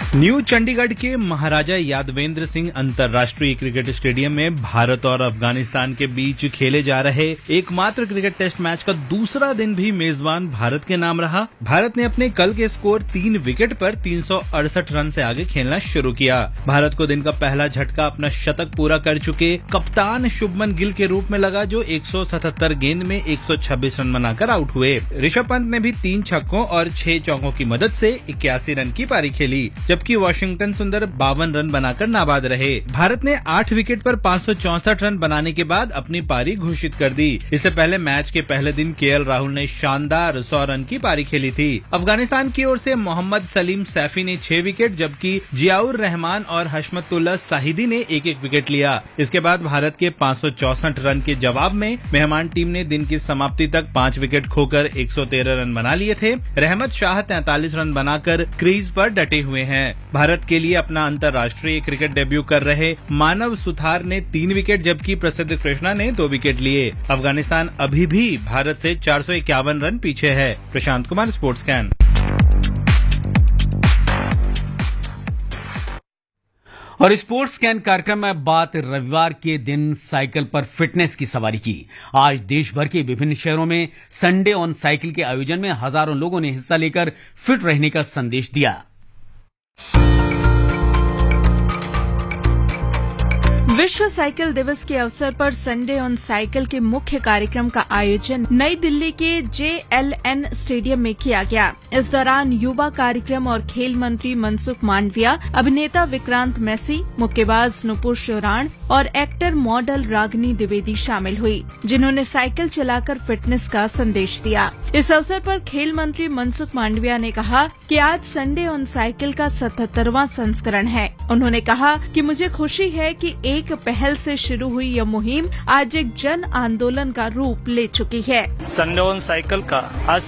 New Chandigarh के महाराजा यादवेंद्र सिंह अंतर्राष्ट्रीय cricket stadium में भारत और अफगानिस्तान के बीच खेले जा रहे एकमात्र क्रिकेट टेस्ट मैच का दूसरा दिन भी मेजबान भारत के नाम रहा। भारत ने अपने कल के स्कोर 3 विकेट पर 368 रन से आगे खेलना शुरू किया। भारत को दिन का पहला झटका अपना शतक पूरा कर चुके कप्तान शुभमन गिल के रूप में लगा, जो 177 गेंद में 126 रन बनाकर आउट हुए। ऋषभ पंत ने भी 3 छक्कों और 6 चौकों की मदद से 81 रन की पारी खेली, जबकि वाशिंगटन सुंदर 52 रन बनाकर नाबाद रहे। भारत ने 8 विकेट पर 564 रन बनाने के बाद अपनी पारी घोषित कर दी। इससे पहले मैच के पहले दिन केएल राहुल ने शानदार 100 रन की पारी खेली थी। अफगानिस्तान की ओर से मोहम्मद सलीम सैफी ने 6 विकेट, जबकि जियाउर रहमान और हशमतुल्लाह साहिदी ने 1-1 विकेट लिया। इसके बाद भारत के 564 रन के जवाब में मेहमान टीम ने दिन की समाप्ति तक 5 विकेट खोकर 113 रन बना लिए थे। रहमत शाह 43 रन बनाकर क्रीज पर डटे हुए हैं। भारत के लिए अपना अंतर्राष्ट्रीय क्रिकेट डेब्यू कर रहे मानव सुथार ने 3 विकेट, जबकि प्रसिद्ध कृष्णा ने 2 विकेट लिए। अफगानिस्तान अभी भी भारत से 451 रन पीछे है। Prashant Kumar, sports can. और स्पोर्ट्स कैन कार्यक्रम में बात रविवार के दिन साइकिल पर फिटनेस की सवारी की। आज देश भर के विभिन्न शहरों में संडे ऑन साइकिल के आयोजन में हजारों लोगों ने हिस्सा लेकर फिट रहने का संदेश दिया। विश्व साइकिल दिवस के अवसर पर संडे ऑन साइकिल के मुख्य कार्यक्रम का आयोजन नई दिल्ली के JLN स्टेडियम में किया गया। इस दौरान युवा कार्यक्रम और खेल मंत्री मनसुख मांडविया, अभिनेता विक्रांत मैसी, मुक्केबाज नुपुर शोराण और एक्टर मॉडल रागिनी द्विवेदी शामिल हुई, जिन्होंने साइकिल चलाकर फिटनेस का संदेश दिया। इस अवसर पर खेल मंत्री मनसुख मांडविया ने कहा कि आज संडे ऑन साइकिल का 77वां संस्करण है। उन्होंने कहा कि मुझे खुशी है कि एक पहल से शुरू हुई यह मुहिम आज एक जन आंदोलन का रूप ले चुकी है। संडे ऑन साइकिल का आज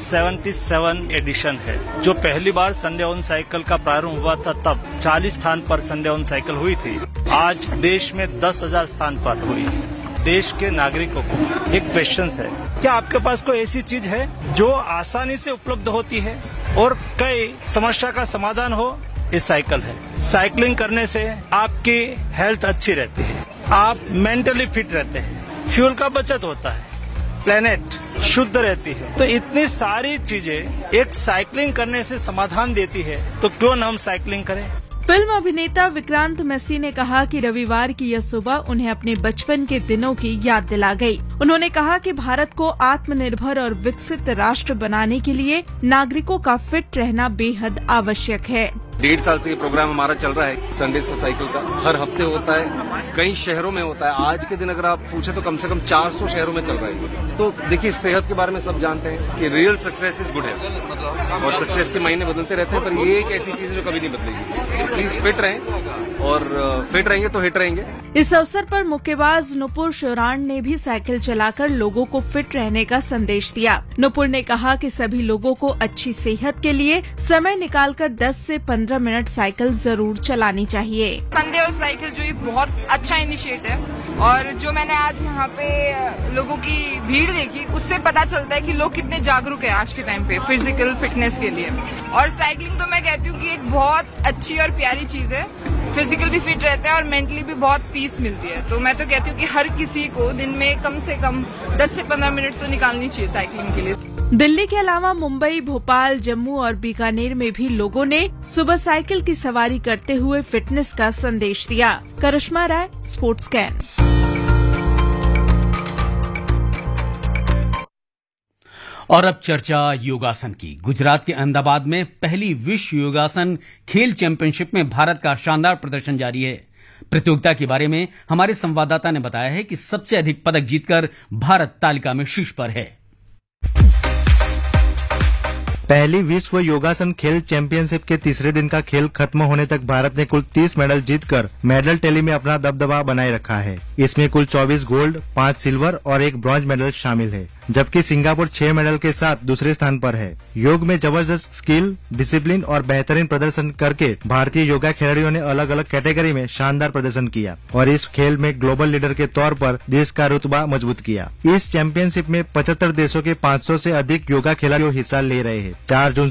77 एडिशन है। जो पहली बार संडे ऑन साइकिल का प्रारंभ हुआ था तब 40 स्थान पर संडे ऑन साइकिल हुई थी। आज देश में 10,000 स्थान पर हुई। देश के नागरिकों को एक क्वेश्चन है, क्या आपके पास कोई ऐसी चीज है जो आसानी से उपलब्ध होती है और कई समस्या का समाधान हो? इस साइकिल है। साइकिलिंग करने से आपकी हेल्थ अच्छी रहती है, आप मेंटली फिट रहते हैं, फ्यूल का बचत होता है, प्लेनेट शुद्ध रहती है। तो इतनी सारी चीजें एक साइकिलिंग करने से समाधान देती है, तो क्यों न हम साइकिलिंग करें। फिल्म अभिनेता विक्रांत मैसी ने कहा कि रविवार की यह सुबह उन्हें अपने बचपन के दिनों की याद दिला गई। उन्होंने कहा कि भारत को आत्मनिर्भर और विकसित राष्ट्र बनाने के लिए नागरिकों का फिट रहना बेहद आवश्यक है। 1.5 साल से ये प्रोग्राम हमारा चल रहा है संडेज फॉर साइकिल का। हर हफ्ते होता है, कई शहरों में होता है। आज के दिन अगर आप पूछे तो कम से कम 400 शहरों में चल रहा है। तो देखिए, सेहत के बारे में सब जानते हैं कि रियल सक्सेस इज गुड है और सक्सेस के महीने बदलते रहते हैं, पर ये एक ऐसी चीज है जो कभी नहीं बदलेगी। तो प्लीज फिट रहें और फिट रहेंगे तो हिट रहेंगे। इस अवसर पर मुक्केबाज नुपुर शोराण ने भी साइकिल चलाकर लोगों को फिट रहने का संदेश दिया। नुपुर ने कहा कि सभी लोगों को अच्छी सेहत के लिए समय निकालकर 10 से 15 मिनट साइकिल जरूर चलानी चाहिए। संडे और साइकिल जो ये बहुत अच्छा इनिशिएटिव है और जो मैंने आज यहाँ पे लोगों की भीड़ देखी, उससे पता चलता है कि लोग कितने जागरूक है आज के टाइम पे फिजिकल फिटनेस के लिए। और साइकिलिंग तो मैं कहती हूँ कि एक बहुत अच्छी और प्यारी चीज है। फिजिकल भी फिट रहता है और मेंटली भी बहुत पीस मिलती है। तो मैं तो कहती हूँ कि हर किसी को दिन में कम से कम 10 से 15 मिनट तो निकालनी चाहिए साइकिलिंग के लिए। दिल्ली के अलावा मुंबई, भोपाल, जम्मू और बीकानेर में भी लोगों ने सुबह साइकिल की सवारी करते हुए फिटनेस का संदेश दिया। करिश्मा राय, स्पोर्ट्स कैन। और अब चर्चा योगासन की। गुजरात के अहमदाबाद में पहली विश्व योगासन खेल चैंपियनशिप में भारत का शानदार प्रदर्शन जारी है। प्रतियोगिता के बारे में हमारे संवाददाता ने बताया है कि सबसे अधिक पदक जीतकर भारत तालिका में शीर्ष पर है। पहली विश्व योगासन खेल चैंपियनशिप के तीसरे दिन का खेल खत्म होने तक भारत ने कुल 30 मेडल जीतकर मेडल टैली में अपना दबदबा बनाए रखा है। इसमें कुल 24 गोल्ड, 5 सिल्वर और 1 ब्रॉन्ज मेडल शामिल है, जबकि सिंगापुर 6 मेडल के साथ दूसरे स्थान पर है। योग में जबरदस्त स्किल, डिसिप्लिन और बेहतरीन प्रदर्शन करके भारतीय योगा खिलाड़ियों ने अलग अलग कैटेगरी में शानदार प्रदर्शन किया और इस खेल में ग्लोबल लीडर के तौर पर देश का रुतबा मजबूत किया। इस चैंपियनशिप में 75 देशों के 500 से अधिक योगा खिलाड़ियों हिस्सा ले रहे हैं। 4 जून